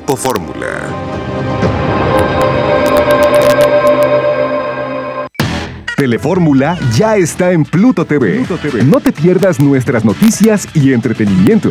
Grupo Fórmula. Telefórmula ya está en Pluto TV. No te pierdas nuestras noticias y entretenimiento.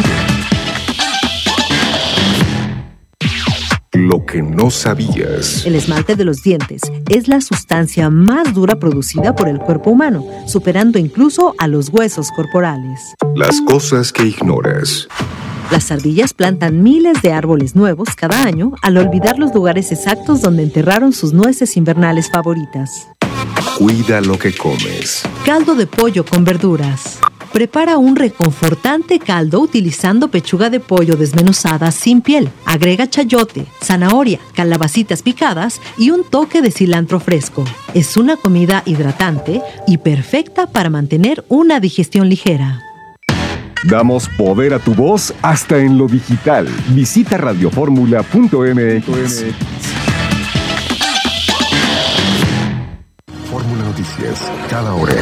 Lo que no sabías. El esmalte de los dientes es la sustancia más dura producida por el cuerpo humano, superando incluso a los huesos corporales. Las cosas que ignoras. Las ardillas plantan miles de árboles nuevos cada año al olvidar los lugares exactos donde enterraron sus nueces invernales favoritas. Cuida lo que comes. Caldo de pollo con verduras. Prepara un reconfortante caldo utilizando pechuga de pollo desmenuzada sin piel. Agrega chayote, zanahoria, calabacitas picadas y un toque de cilantro fresco. Es una comida hidratante y perfecta para mantener una digestión ligera. Damos poder a tu voz hasta en lo digital. Visita radioformula.mx. Fórmula Noticias, cada hora.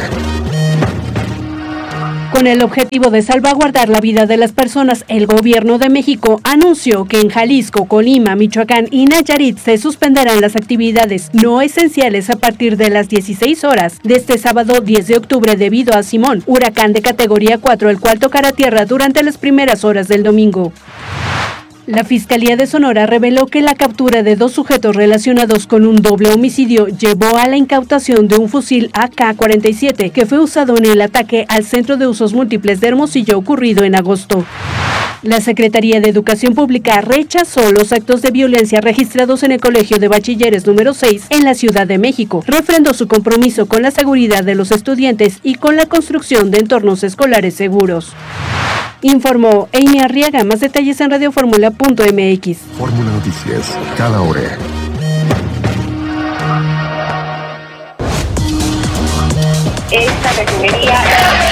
Con el objetivo de salvaguardar la vida de las personas, el Gobierno de México anunció que en Jalisco, Colima, Michoacán y Nayarit se suspenderán las actividades no esenciales a partir de las 16 horas de este sábado 10 de octubre debido a Simón, huracán de categoría 4, el cual tocará tierra durante las primeras horas del domingo. La Fiscalía de Sonora reveló que la captura de 2 sujetos relacionados con un doble homicidio llevó a la incautación de un fusil AK-47 que fue usado en el ataque al Centro de Usos Múltiples de Hermosillo ocurrido en agosto. La Secretaría de Educación Pública rechazó los actos de violencia registrados en el Colegio de Bachilleres número 6 en la Ciudad de México. Refrendó su compromiso con la seguridad de los estudiantes y con la construcción de entornos escolares seguros. Informó Amy Arriaga. Más detalles en radioformula.mx. Fórmula Noticias, cada hora. Esta refinería...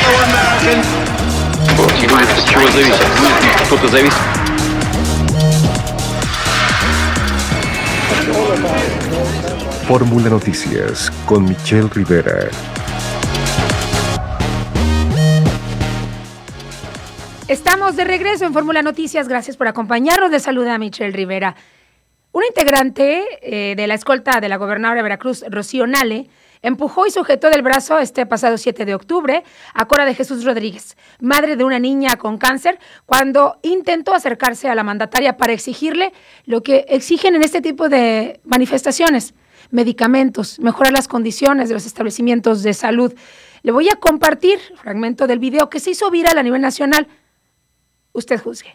Fórmula Noticias, con Michelle Rivera. Estamos de regreso en Fórmula Noticias. Gracias por acompañarnos. Les saluda Michelle Rivera. Una integrante de la escolta de la gobernadora de Veracruz, Rocío Nale, empujó y sujetó del brazo este pasado 7 de octubre a Cora de Jesús Rodríguez, madre de una niña con cáncer, cuando intentó acercarse a la mandataria para exigirle lo que exigen en este tipo de manifestaciones: medicamentos, mejorar las condiciones de los establecimientos de salud. Le voy a compartir un fragmento del video que se hizo viral a nivel nacional. Usted juzgue.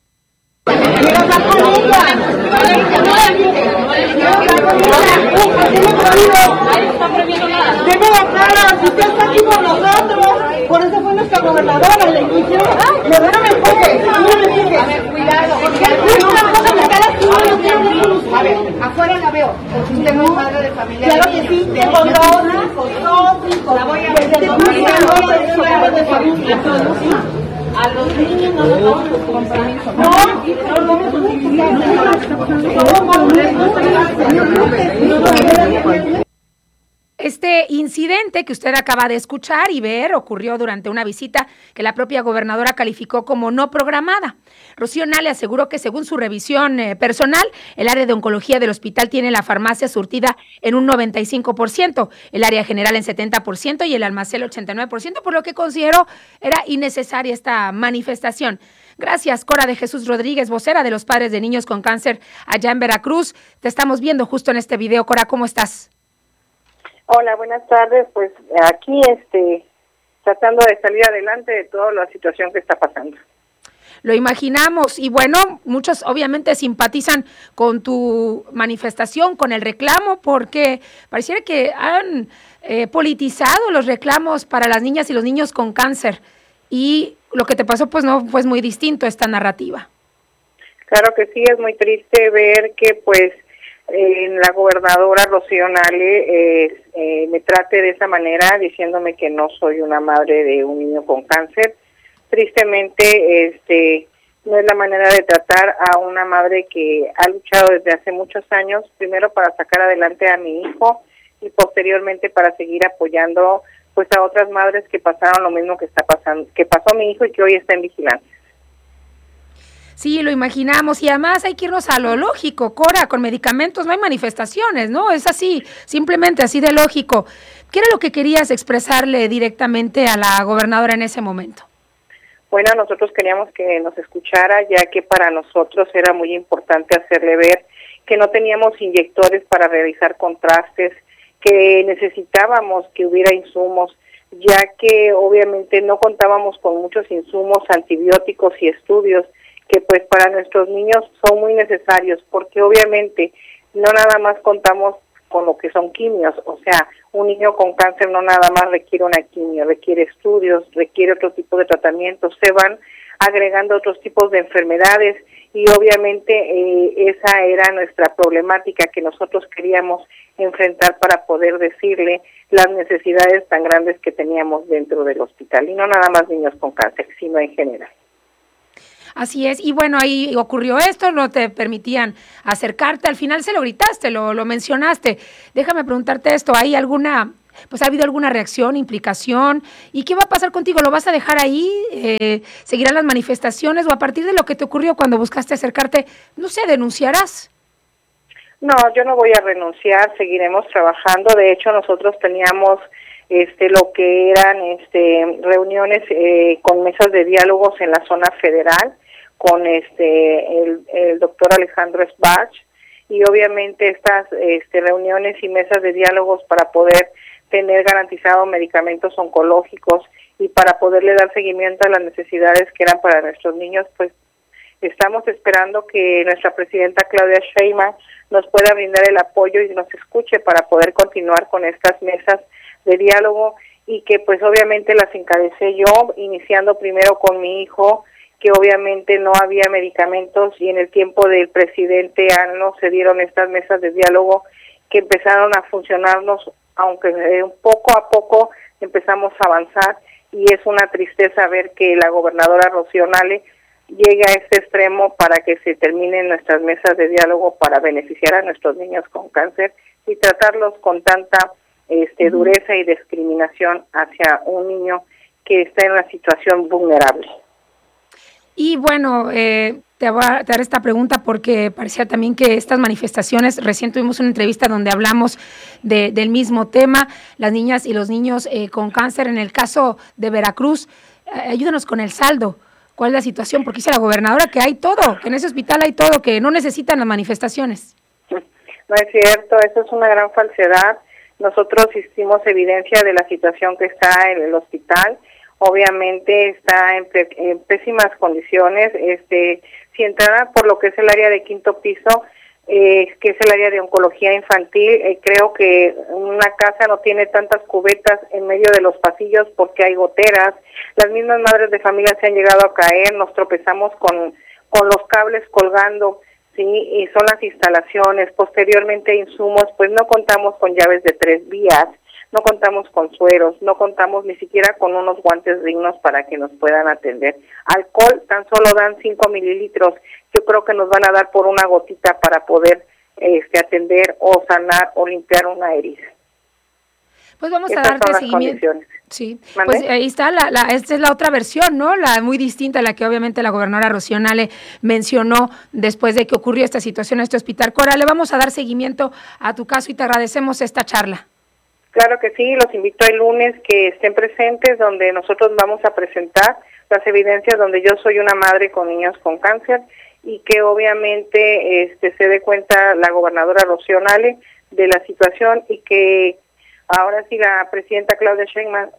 Deme la cara, si usted está aquí con nosotros, por eso fue nuestra gobernadora, le inició. No me empuje, no me empuje. A ver, cuidado, porque a ver, afuera la veo. Usted no es madre de familia. Claro que sí, tengo 2 hijos. La voy a ver de familia. A los niños no los vamos a compromiso. No vamos a. Este incidente que usted acaba de escuchar y ver ocurrió durante una visita que la propia gobernadora calificó como no programada. Rocío Nale aseguró que según su revisión personal, el área de oncología del hospital tiene la farmacia surtida en un 95%, el área general en 70% y el almacén 89%, por lo que consideró era innecesaria esta manifestación. Gracias, Cora de Jesús Rodríguez, vocera de los padres de niños con cáncer allá en Veracruz. Te estamos viendo justo en este video. Cora, ¿cómo estás? Hola, buenas tardes. Pues aquí tratando de salir adelante de toda la situación que está pasando. Lo imaginamos y bueno, muchos obviamente simpatizan con tu manifestación, con el reclamo, porque pareciera que han politizado los reclamos para las niñas y los niños con cáncer y lo que te pasó pues no fue muy distinto esta narrativa. Claro que sí, es muy triste ver que pues la gobernadora Rocío Nale me trate de esa manera, diciéndome que no soy una madre de un niño con cáncer. Tristemente, no es la manera de tratar a una madre que ha luchado desde hace muchos años, primero para sacar adelante a mi hijo y posteriormente para seguir apoyando pues a otras madres que pasaron lo mismo que pasó mi hijo y que hoy está en vigilancia. Sí, lo imaginamos y además hay que irnos a lo lógico, Cora, con medicamentos no hay manifestaciones, ¿no? Es así, simplemente así de lógico. ¿Qué era lo que querías expresarle directamente a la gobernadora en ese momento? Bueno, nosotros queríamos que nos escuchara, ya que para nosotros era muy importante hacerle ver que no teníamos inyectores para realizar contrastes, que necesitábamos que hubiera insumos, ya que obviamente no contábamos con muchos insumos, antibióticos y estudios que pues para nuestros niños son muy necesarios, porque obviamente no nada más contamos con lo que son quimios, o sea, un niño con cáncer no nada más requiere una quimio, requiere estudios, requiere otro tipo de tratamientos, se van agregando otros tipos de enfermedades y obviamente esa era nuestra problemática que nosotros queríamos enfrentar para poder decirle las necesidades tan grandes que teníamos dentro del hospital, y no nada más niños con cáncer, sino en general. Así es, y bueno, ahí ocurrió esto, no te permitían acercarte, al final se lo gritaste, lo mencionaste. Déjame preguntarte esto, ¿hay alguna, pues ha habido alguna reacción, implicación? ¿Y qué va a pasar contigo? ¿Lo vas a dejar ahí? ¿Seguirán las manifestaciones? ¿O a partir de lo que te ocurrió cuando buscaste acercarte, no sé, denunciarás? No, yo no voy a renunciar, seguiremos trabajando. De hecho, nosotros teníamos lo que eran reuniones con mesas de diálogos en la zona federal con el doctor Alejandro Sbach, y obviamente estas reuniones y mesas de diálogos para poder tener garantizados medicamentos oncológicos y para poderle dar seguimiento a las necesidades que eran para nuestros niños, pues estamos esperando que nuestra presidenta Claudia Sheinbaum nos pueda brindar el apoyo y nos escuche para poder continuar con estas mesas de diálogo, y que pues obviamente las encabecé yo, iniciando primero con mi hijo, que obviamente no había medicamentos, y en el tiempo del presidente ANLO se dieron estas mesas de diálogo que empezaron a funcionarnos, aunque poco a poco empezamos a avanzar, y es una tristeza ver que la gobernadora Rocío Nale llegue a este extremo para que se terminen nuestras mesas de diálogo para beneficiar a nuestros niños con cáncer y tratarlos con tanta dureza y discriminación hacia un niño que está en una situación vulnerable. Y bueno, te voy a dar esta pregunta porque parecía también que estas manifestaciones, recién tuvimos una entrevista donde hablamos del mismo tema, las niñas y los niños con cáncer. En el caso de Veracruz, ayúdanos con el saldo. ¿Cuál es la situación? Porque dice la gobernadora que hay todo, que en ese hospital hay todo, que no necesitan las manifestaciones. No es cierto, eso es una gran falsedad. Nosotros hicimos evidencia de la situación que está en el hospital. Obviamente está en pésimas condiciones. Si entrara por lo que es el área de quinto piso, que es el área de oncología infantil, creo que una casa no tiene tantas cubetas en medio de los pasillos porque hay goteras. Las mismas madres de familia se han llegado a caer, nos tropezamos con los cables colgando, sí, y son las instalaciones. Posteriormente insumos, pues no contamos con llaves de 3 vías, no contamos con sueros, no contamos ni siquiera con unos guantes dignos para que nos puedan atender. Alcohol tan solo dan 5 mililitros, yo creo que nos van a dar por una gotita para poder atender o sanar o limpiar una herida. Pues vamos a darte seguimiento. Sí, pues ahí está, esta es la otra versión, ¿no? La muy distinta a la que obviamente la gobernadora Rocío Nale mencionó después de que ocurrió esta situación en este hospital. Cora, le vamos a dar seguimiento a tu caso y te agradecemos esta charla. Claro que sí, los invito el lunes que estén presentes, donde nosotros vamos a presentar las evidencias donde yo soy una madre con niños con cáncer, y que obviamente se dé cuenta la gobernadora Rocío Nale de la situación, y que ahora sí la presidenta Claudia Sheinbaum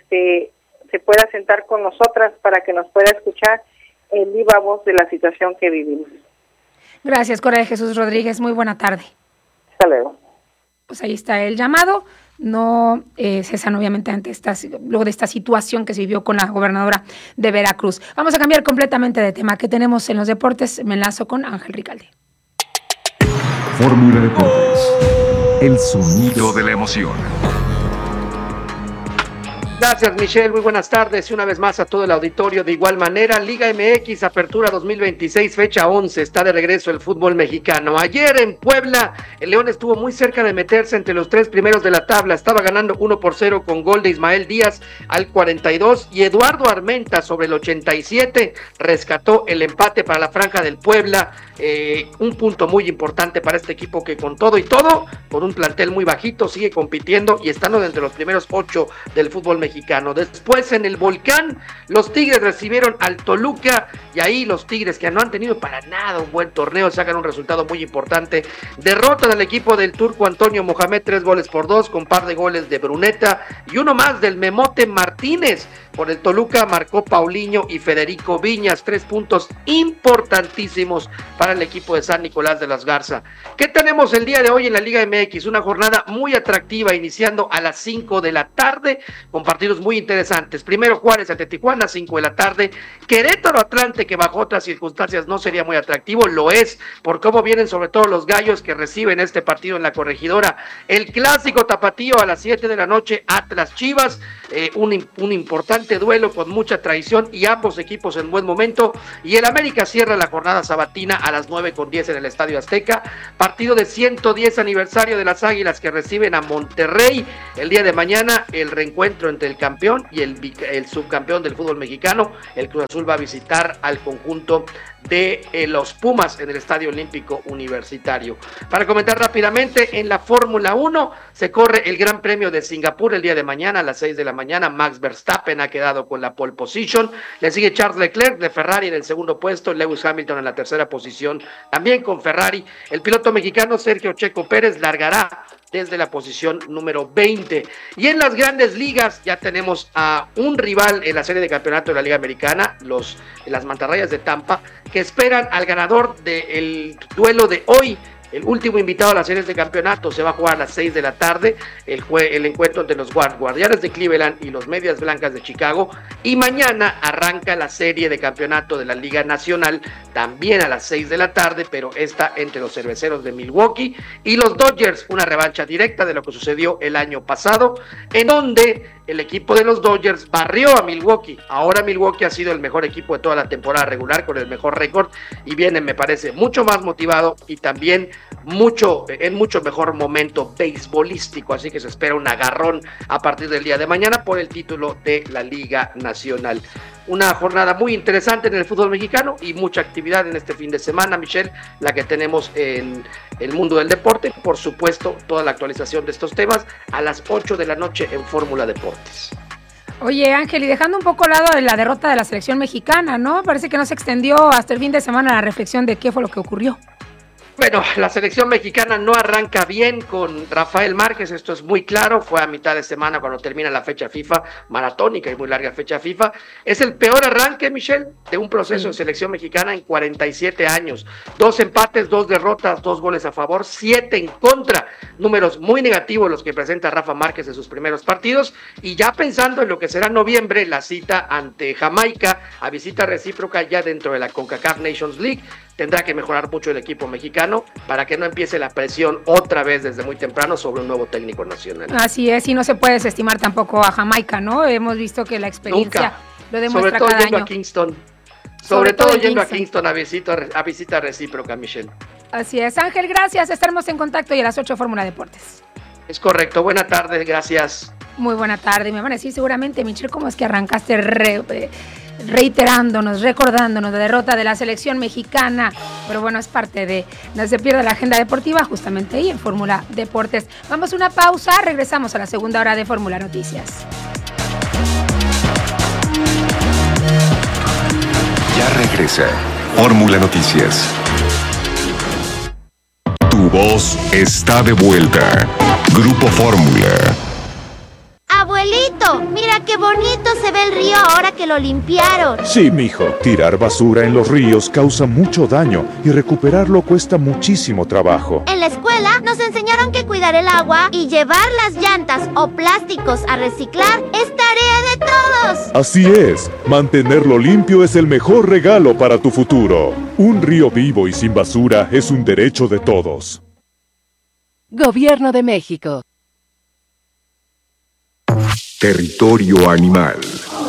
se pueda sentar con nosotras para que nos pueda escuchar en viva voz de la situación que vivimos. Gracias, Cora de Jesús Rodríguez, muy buena tarde. Hasta luego. Pues ahí está el llamado. No cesan obviamente luego de esta situación que se vivió con la gobernadora de Veracruz. Vamos a cambiar completamente de tema. ¿Qué tenemos en los deportes? Me enlazo con Ángel Ricalde. Fórmula Deportes. El sonido de la emoción. Gracias, Michelle. Muy buenas tardes y una vez más a todo el auditorio. De igual manera, Liga MX, Apertura 2026, fecha 11. Está de regreso el fútbol mexicano. Ayer en Puebla, el León estuvo muy cerca de meterse entre los 3 primeros de la tabla. Estaba ganando 1-0 con gol de Ismael Díaz al 42 y Eduardo Armenta sobre el 87 rescató el empate para la franja del Puebla. Un punto muy importante para este equipo que con todo y todo, con un plantel muy bajito, sigue compitiendo y estando entre los primeros 8 del fútbol mexicano. Después en el Volcán, los Tigres recibieron al Toluca y ahí los Tigres, que no han tenido para nada un buen torneo, sacan un resultado muy importante. Derrotan al equipo del turco Antonio Mohamed 3-2 con par de goles de Bruneta y uno más del Memote Martínez. Por el Toluca marcó Paulinho y Federico Viñas, 3 puntos importantísimos para el equipo de San Nicolás de las Garza. ¿Qué tenemos el día de hoy en la Liga MX? Una jornada muy atractiva, iniciando a las 5 de la tarde, con partidos muy interesantes. Primero Juárez ante Tijuana, 5 de la tarde. Querétaro Atlante, que bajo otras circunstancias no sería muy atractivo, lo es, por cómo vienen sobre todo los gallos que reciben este partido en la Corregidora. El clásico tapatío a las 7 de la noche, Atlas Chivas, un importante duelo con mucha traición y ambos equipos en buen momento. Y el América cierra la jornada sabatina a las 9:10 en el Estadio Azteca. Partido de 110 aniversario de las Águilas que reciben a Monterrey. El día de mañana el reencuentro entre el campeón y el subcampeón del fútbol mexicano. El Cruz Azul va a visitar al conjunto de los Pumas en el Estadio Olímpico Universitario. Para comentar rápidamente, en la Fórmula 1 se corre el Gran Premio de Singapur el día de mañana a las 6 de la mañana. Max Verstappen ha quedado con la pole position. Le sigue Charles Leclerc de Ferrari en el segundo puesto, Lewis Hamilton en la tercera posición, también con Ferrari. El piloto mexicano Sergio Checo Pérez largará desde la posición número 20. Y en las grandes ligas ya tenemos a un rival en la serie de campeonato de la Liga Americana, las Mantarrayas de Tampa, que esperan al ganador del duelo de hoy. El último invitado a las series de campeonato se va a jugar a las 6 de la tarde, el encuentro entre los Guardianes de Cleveland y los Medias Blancas de Chicago, y mañana arranca la serie de campeonato de la Liga Nacional, también a las 6 de la tarde, pero esta entre los Cerveceros de Milwaukee y los Dodgers, una revancha directa de lo que sucedió el año pasado, en donde el equipo de los Dodgers barrió a Milwaukee. Ahora Milwaukee ha sido el mejor equipo de toda la temporada regular, con el mejor récord, y viene, me parece, mucho más motivado y también en mucho mejor momento beisbolístico, así que se espera un agarrón a partir del día de mañana por el título de la Liga Nacional. Una jornada muy interesante en el fútbol mexicano y mucha actividad en este fin de semana, Michelle, la que tenemos en el mundo del deporte. Por supuesto, toda la actualización de estos temas a las 8 de la noche en Fórmula Deportes. Oye, Ángel, y dejando un poco al lado de la derrota de la selección mexicana, ¿no? Parece que no se extendió hasta el fin de semana la reflexión de qué fue lo que ocurrió. Bueno, la selección mexicana no arranca bien con Rafael Márquez, esto es muy claro. Fue a mitad de semana cuando termina la fecha FIFA, maratónica y muy larga fecha FIFA. Es el peor arranque, Michelle, de un proceso de selección mexicana en 47 años. 2 empates, 2 derrotas, 2 goles a favor, 7 en contra. Números muy negativos los que presenta Rafa Márquez en sus primeros partidos. Y ya pensando en lo que será noviembre, la cita ante Jamaica, a visita recíproca ya dentro de la CONCACAF Nations League. Tendrá que mejorar mucho el equipo mexicano para que no empiece la presión otra vez desde muy temprano sobre un nuevo técnico nacional. Así es, y no se puede desestimar tampoco a Jamaica, ¿no? Hemos visto que la experiencia Nunca. Lo demuestra cada año. Sobre todo yendo a Kingston. Sobre todo yendo a Kingston a visita recíproca, Michelle. Así es, Ángel, gracias. Estaremos en contacto y a las 8 Fórmula Deportes. Es correcto. Buena tarde, gracias. Muy buena tarde. Me van a decir seguramente, Michelle, ¿cómo es que arrancaste reiterándonos, recordándonos la derrota de la selección mexicana? Pero bueno, es parte de no se pierde la agenda deportiva justamente ahí en Fórmula Deportes. Vamos a una pausa, regresamos a la segunda hora de Fórmula Noticias. Ya regresa Fórmula Noticias. Tu voz está de vuelta. Grupo Fórmula. Abuelito, mira qué bonito se ve el río ahora que lo limpiaron. Sí, mijo. Tirar basura en los ríos causa mucho daño y recuperarlo cuesta muchísimo trabajo. En la escuela nos enseñaron que cuidar el agua y llevar las llantas o plásticos a reciclar es tarea de todos. Así es. Mantenerlo limpio es el mejor regalo para tu futuro. Un río vivo y sin basura es un derecho de todos. Gobierno de México. Territorio animal.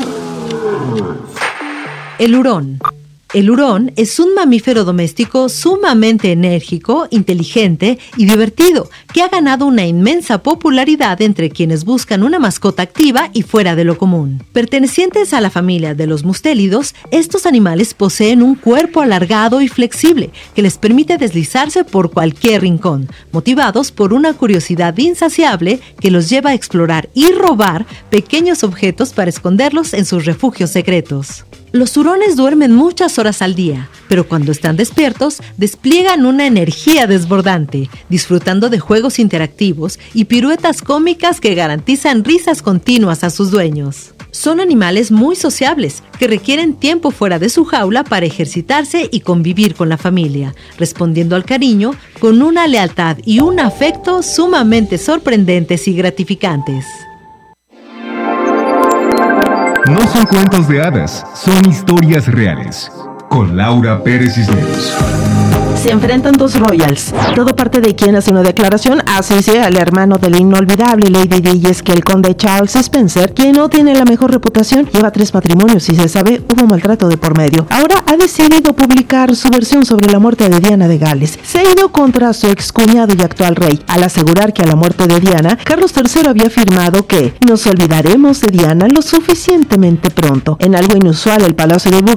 El hurón. El hurón es un mamífero doméstico sumamente enérgico, inteligente y divertido, que ha ganado una inmensa popularidad entre quienes buscan una mascota activa y fuera de lo común. Pertenecientes a la familia de los mustélidos, estos animales poseen un cuerpo alargado y flexible que les permite deslizarse por cualquier rincón, motivados por una curiosidad insaciable que los lleva a explorar y robar pequeños objetos para esconderlos en sus refugios secretos. Los hurones duermen muchas horas al día, pero cuando están despiertos, despliegan una energía desbordante, disfrutando de juegos interactivos y piruetas cómicas que garantizan risas continuas a sus dueños. Son animales muy sociables, que requieren tiempo fuera de su jaula para ejercitarse y convivir con la familia, respondiendo al cariño con una lealtad y un afecto sumamente sorprendentes y gratificantes. No son cuentos de hadas, son historias reales. Con Laura Pérez Cisneros. Se enfrentan dos royals. Todo parte de quien hace una declaración, así sea el hermano de la inolvidable Lady Di, y es que el conde Charles Spencer, quien no tiene la mejor reputación, lleva 3 matrimonios y se sabe hubo maltrato de por medio. Ahora ha decidido publicar su versión sobre la muerte de Diana de Gales. Se ha ido contra su excuñado y actual rey, al asegurar que a la muerte de Diana, Carlos III había afirmado que nos olvidaremos de Diana lo suficientemente pronto. En algo inusual, el Palacio de Buckingham